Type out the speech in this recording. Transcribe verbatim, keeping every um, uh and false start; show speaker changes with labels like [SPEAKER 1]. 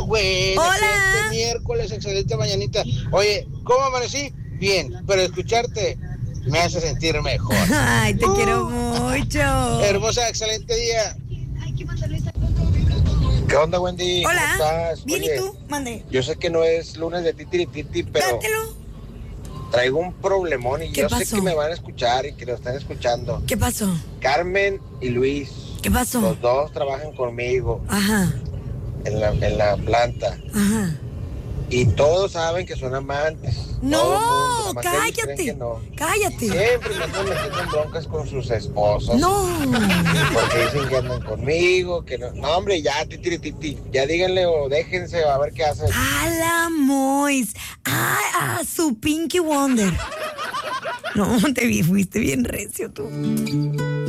[SPEAKER 1] güey.
[SPEAKER 2] Hola.
[SPEAKER 1] Excelente miércoles, excelente mañanita. Oye, ¿cómo amanecí? Bien, pero escucharte me hace sentir mejor.
[SPEAKER 2] Ay, te
[SPEAKER 1] Uh,
[SPEAKER 2] quiero mucho.
[SPEAKER 1] Hermosa, excelente día. ¿Qué onda, Wendy?
[SPEAKER 2] Hola.
[SPEAKER 1] ¿Cómo estás?
[SPEAKER 2] Bien,
[SPEAKER 1] Oye,
[SPEAKER 2] ¿y tú? Mande.
[SPEAKER 1] yo sé que no es lunes de titirititi, pero
[SPEAKER 2] Cátelo.
[SPEAKER 1] traigo un problemón y
[SPEAKER 2] ¿Qué
[SPEAKER 1] yo
[SPEAKER 2] pasó?
[SPEAKER 1] sé que me van a escuchar y que lo están escuchando.
[SPEAKER 2] ¿Qué pasó?
[SPEAKER 1] Carmen y Luis,
[SPEAKER 2] ¿Qué pasó?
[SPEAKER 1] los dos trabajan conmigo
[SPEAKER 2] Ajá,
[SPEAKER 1] en la, en la planta
[SPEAKER 2] ajá.
[SPEAKER 1] y todos saben que son amantes. Todo el mundo,
[SPEAKER 2] No,
[SPEAKER 1] nada más ellos creen
[SPEAKER 2] cállate.
[SPEAKER 1] que no.
[SPEAKER 2] Cállate.
[SPEAKER 1] Siempre me andan metiendo en broncas con sus esposos.
[SPEAKER 2] No.
[SPEAKER 1] Porque dicen que andan conmigo, que no. No, hombre, ya, titirititi. Ya díganle o déjense a ver qué hacen.
[SPEAKER 2] A la Mois. Ah, a su Pinky Wonder. No, te vi, fuiste bien recio tú.